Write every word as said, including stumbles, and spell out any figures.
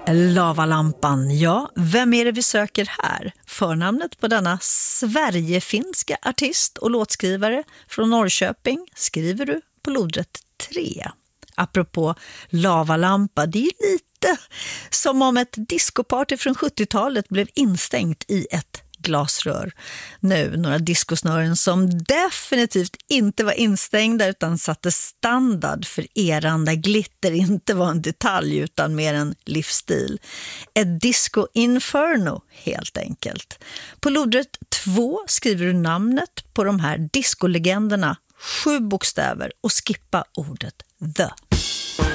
Lavalampan, ja, vem är det vi söker här? Förnamnet på denna sverigefinska artist och låtskrivare från Norrköping skriver du på lodrätt tre. Apropå lavalampa, det är lite som om ett discoparty från sjuttiotalet blev instängt i ett glasrör. Nu några diskosnören som definitivt inte var instängda utan satte standard för eran där glitter inte var en detalj utan mer en livsstil. Ett disco inferno helt enkelt. På lodrätt två skriver du namnet på de här diskolegenderna, sju bokstäver och skippa ordet the.